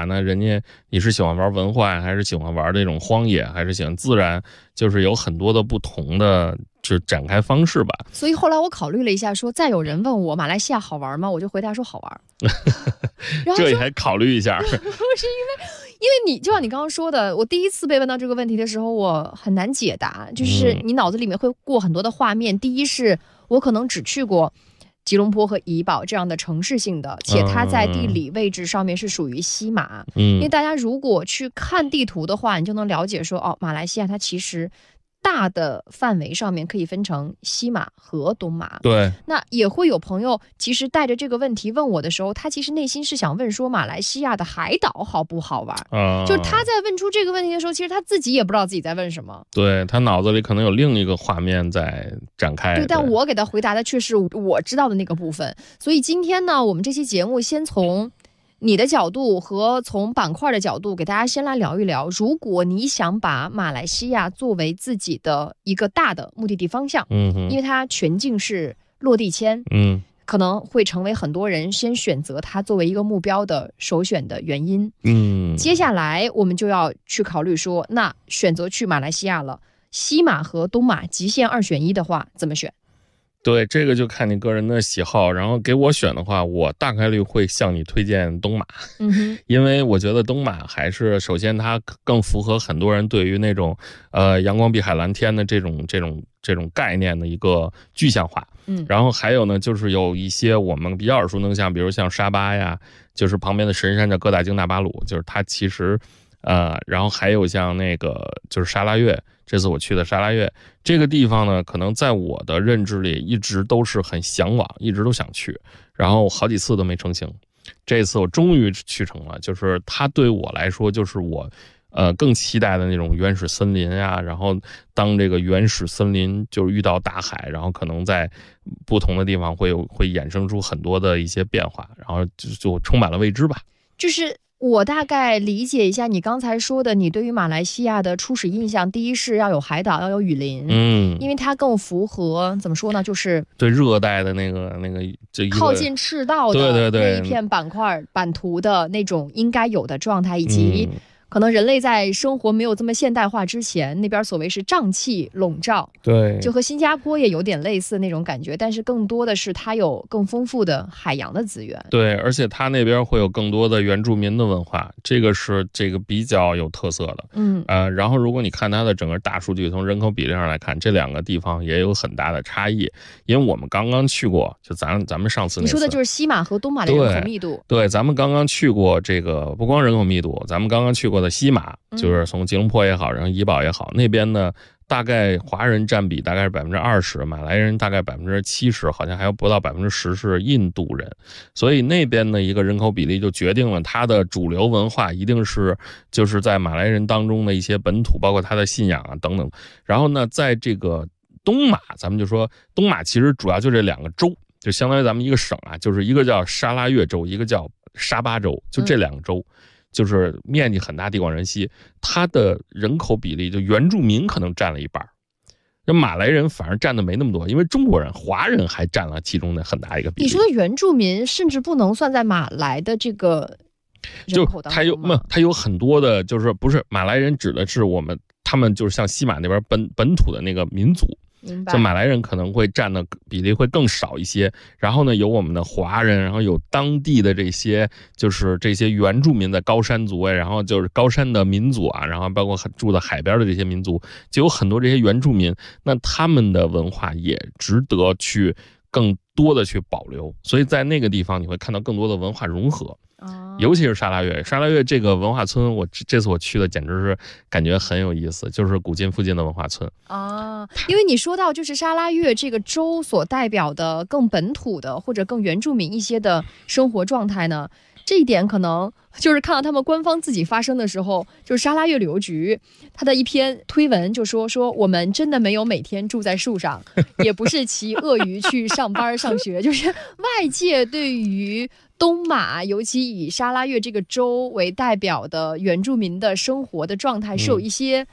亚，那人家你是喜欢玩文化还是喜欢玩这种荒野还是喜欢自然，就是有很多的不同的就展开方式吧。 所以后来我考虑了一下，说再有人问我马来西亚好玩吗，我就回答说好玩。然后这也还考虑一下。 不是因为你就像你刚刚说的，我第一次被问到这个问题的时候，我很难解答，就是你脑子里面会过很多的画面。第一是我可能只去过吉隆坡和怡保这样的城市性的，且它在地理位置上面是属于西马。因为大家如果去看地图的话，你就能了解说，哦，马来西亚它其实大的范围上面可以分成西马和东马。 对， 那也会有朋友其实带着这个问题问我的时候，他其实内心是想问说马来西亚的海岛好不好玩？就是他在问出这个问题的时候，其实他自己也不知道自己在问什么。 对，他脑子里可能有另一个画面在展开。 对，但我给他回答的却是我知道的那个部分。所以今天呢，我们这期节目先从你的角度和从板块的角度给大家先来聊一聊，如果你想把马来西亚作为自己的一个大的目的地方向，因为它全境是落地签，可能会成为很多人先选择它作为一个目标的首选的原因。接下来我们就要去考虑说，那选择去马来西亚了，西马和东马极限2选1的话怎么选？ 对，这个就看你个人的喜好。然后给我选的话，我大概率会向你推荐东马。因为我觉得东马还是首先它更符合很多人对于那种阳光碧海蓝天的这种概念的一个具象化。然后还有呢，就是有一些我们比较耳熟能详，比如像沙巴呀，就是旁边的神山叫哥打京纳巴鲁，就是它其实然后还有像那个就是沙拉越，这次我去的沙拉越这个地方呢，可能在我的认知里一直都是很向往，一直都想去，然后好几次都没成行。这次我终于去成了，就是它对我来说就是我更期待的那种原始森林啊，然后当这个原始森林就是遇到大海，然后可能在不同的地方会衍生出很多的一些变化，然后就充满了未知吧。 就是我大概理解一下你刚才说的，你对于马来西亚的初始印象，第一是要有海岛，要有雨林，因为它更符合怎么说呢，就是对热带的那个这靠近赤道的那一片板块版图的那种应该有的状态，以及可能人类在生活没有这么现代化之前，那边所谓是瘴气笼罩， 对， 就和新加坡也有点类似那种感觉，但是更多的是它有更丰富的海洋的资源。 对，而且它那边会有更多的原住民的文化，这个是比较有特色的。然后如果你看它的整个大数据，从人口比例上来看，这两个地方也有很大的差异。因为我们刚刚去过，就咱们上次那次， 你说的就是西马和东马的人口密度。 对，咱们刚刚去过这个，不光人口密度，咱们刚刚去过的西马，就是从吉隆坡也好，然后怡保也好，那边呢大概华人占比大概是20%，马来人大概70%，好像还有不到10%是印度人，所以那边的一个人口比例就决定了它的主流文化一定是就是在马来人当中的一些本土，包括他的信仰啊等等。然后呢，在这个东马，咱们就说东马其实主要就这两个州，就相当于咱们一个省啊，就是一个叫沙拉越州，一个叫沙巴州，就这两个州。就是面积很大，地广人稀，它的人口比例就原住民可能占了一半，那马来人反而占的没那么多，因为中国人、华人还占了其中的很大一个比例。 你说的原住民甚至不能算在马来的这个人口当中吗？ 它有很多的，就是不是马来人指的是他们就是像西马那边本土的那个民族。就马来人可能会占的比例会更少一些，然后呢，有我们的华人，然后有当地的这些原住民的高山族，然后就是高山的民族啊，然后包括住在海边的这些民族，就有很多这些原住民，那他们的文化也值得去更多的去保留，所以在那个地方你会看到更多的文化融合。尤其是沙拉越这个文化村，这次我去的简直是感觉很有意思，就是古晋附近的文化村因为你说到就是沙拉越这个州所代表的更本土的或者更原住民一些的生活状态呢，这一点可能就是看到他们官方自己发声的时候，就是沙拉越旅游局他的一篇推文就说我们真的没有每天住在树上，也不是骑鳄鱼去上班上学，就是外界对于东马，尤其以沙拉越这个州为代表的原住民的生活的状态是有一些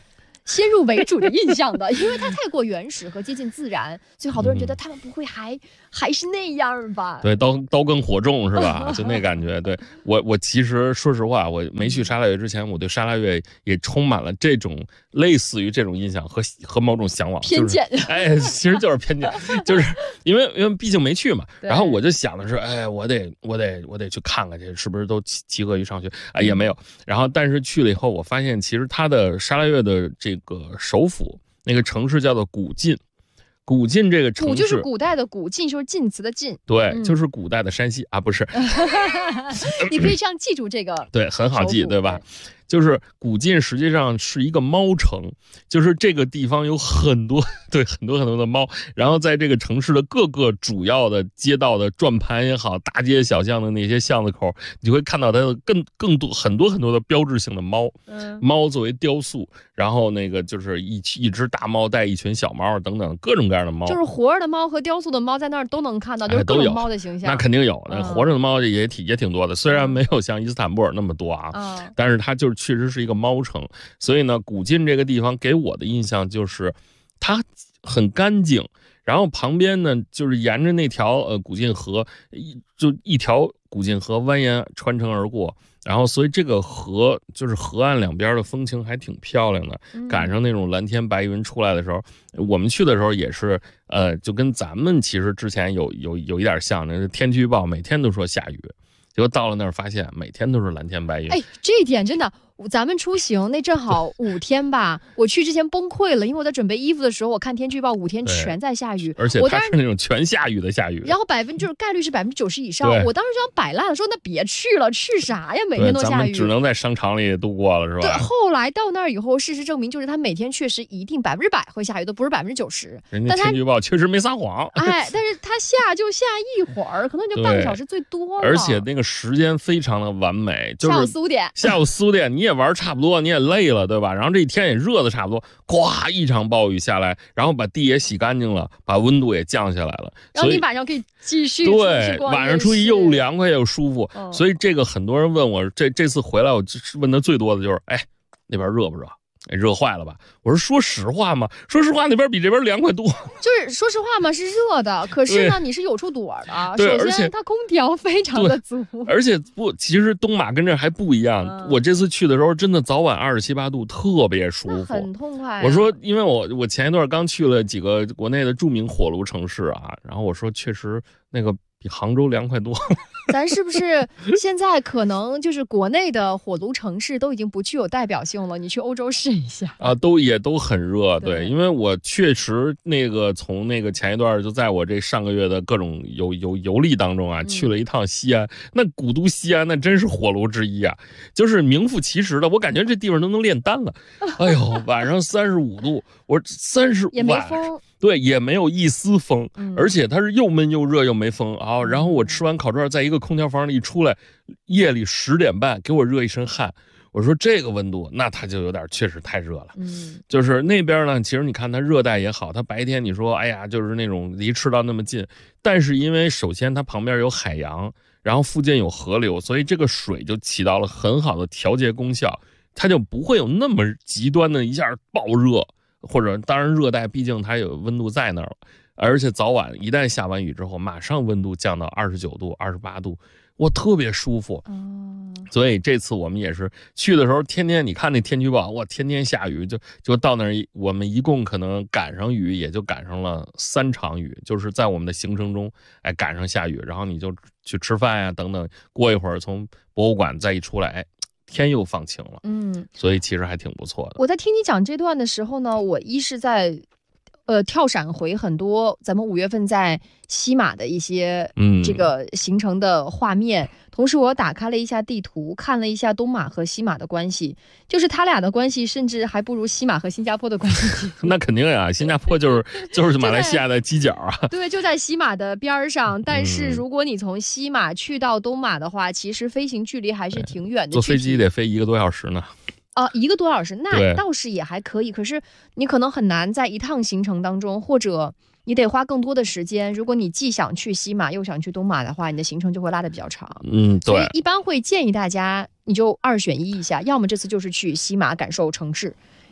先入为主的印象的，因为它太过原始和接近自然，所以好多人觉得他们不会还是那样吧？ 对，刀耕火种是吧？就那感觉。对，我其实说实话，我没去沙拉越之前，我对沙拉越也充满了这种类似于这种印象和某种向往， 偏见。 其实就是偏见，就是因为毕竟没去嘛。然后我就想的是，我得去看看去，是不是都齐鳄鱼上学？也没有。然后但是去了以后，我发现其实它的沙拉越的这个首府那个城市叫做古晋。古晋这个城市， 古就是古代的古，晋就是晋祠的晋， 对，就是古代的山西啊，不是。 你可以这样记住这个， 对，很好记，对吧？就是古晋实际上是一个猫城，就是这个地方有很多的猫，然后在这个城市的各个主要的街道的转盘也好，大街小巷的那些巷子口，你会看到它的更多很多的标志性的猫，猫作为雕塑，然后那个就是一只大猫带一群小猫等等各种各样的猫， 就是活着的猫和雕塑的猫在那儿都能看到，就是各种猫的形象。 那肯定有，活着的猫也挺多的，虽然没有像伊斯坦布尔那么多啊，但是它就是确实是一个猫城，所以呢，古晋这个地方给我的印象就是它很干净，然后旁边呢就是沿着那条古晋河，就一条古晋河蜿蜒穿城而过，然后所以这个河就是河岸两边的风情还挺漂亮的，赶上那种蓝天白云出来的时候，我们去的时候也是就跟咱们其实之前有一点像，那天气预报每天都说下雨，结果到了那儿发现每天都是蓝天白云。 这一点真的，咱们出行那正好5天吧，我去之前崩溃了，因为我在准备衣服的时候，我看天气预报5天全在下雨， 而且它是那种全下雨的下雨， 然后就是概率是90%以上，我当时就想摆烂了，说那别去了，去啥呀？每天都下雨， 咱们只能在商场里度过了，是吧？ 对，后来到那儿以后，事实证明就是它每天确实一定100%会下雨，都不是90%。 人家天气预报确实没撒谎， 但是它下就下一会儿，可能就半个小时最多了， 而且那个时间非常的完美，就是下午4、5点， 下午4、5点你也玩差不多，你也累了，对吧？然后这一天也热的差不多，咵一场暴雨下来，然后把地也洗干净了，把温度也降下来了， 然后你晚上可以继续对，晚上出去又凉快又舒服，所以这个很多人问我，这次回来我问的最多的就是，那边热不热？热坏了吧？我说实话嘛，说实话那边比这边凉快多。 就是说实话嘛，是热的，可是呢你是有处躲的。首先它空调非常的足， 而且其实东马跟这还不一样。我这次去的时候真的早晚27、8度，特别舒服， 很痛快。 我说，因为我前一段刚去了几个国内的著名火炉城市啊，然后我说确实那个比杭州凉快多。 咱是不是现在可能就是国内的火炉城市都已经不具有代表性了？你去欧洲试一下啊，也都很热。对，因为我确实那个从那个前一段就在我这上个月的各种游历当中啊，去了一趟西安。那古都西安那真是火炉之一啊，就是名副其实的，我感觉这地方都能炼丹了。哎呦，晚上35度，我30 也没风。 对，也没有一丝风，而且它是又闷又热又没风啊。然后我吃完烤串，在一个空调房里一出来，夜里10点半给我热一身汗。我说这个温度，那它就有点确实太热了。就是那边呢，其实你看它热带也好，它白天你说就是那种离赤道那么近，但是因为首先它旁边有海洋，然后附近有河流，所以这个水就起到了很好的调节功效，它就不会有那么极端的一下爆热。或者当然热带毕竟它有温度在那儿了，而且早晚一旦下完雨之后，马上温度降到29度、28度，我特别舒服。所以这次我们也是去的时候，天天你看那天气预报，哇，天天下雨，就到那儿，我们一共可能赶上雨也就赶上了3场雨，就是在我们的行程中，赶上下雨，然后你就去吃饭呀等等，过一会儿从博物馆再一出来，天又放晴了，所以其实还挺不错的。 我在听你讲这段的时候呢，我一是在跳闪回很多咱们5月份在西马的一些这个行程的画面，同时我打开了一下地图，看了一下东马和西马的关系，就是他俩的关系甚至还不如西马和新加坡的关系。 那肯定呀，新加坡就是马来西亚的犄角啊。 对，就在西马的边上，但是如果你从西马去到东马的话，其实飞行距离还是挺远的， 坐飞机得飞1个多小时呢。 1个多小时，那倒是也还可以。可是你可能很难在一趟行程当中，或者你得花更多的时间。如果你既想去西马又想去东马的话，你的行程就会拉得比较长。 对。 所以一般会建议大家，你就2选1一下，要么这次就是去西马感受城市，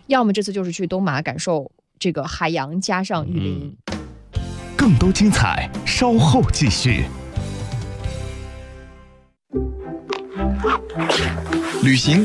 要么这次就是去东马感受这个海洋加上雨林。 更多精彩稍后继续。旅行